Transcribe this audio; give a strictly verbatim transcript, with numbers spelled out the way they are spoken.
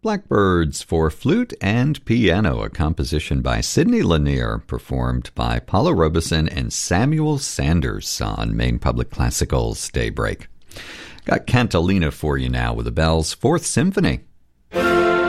Blackbirds for flute and piano, a composition by Sidney Lanier, performed by Paula Robeson and Samuel Sanders on Maine Public Classical's Daybreak. Got Cantilena for you now with the Bell's Fourth Symphony.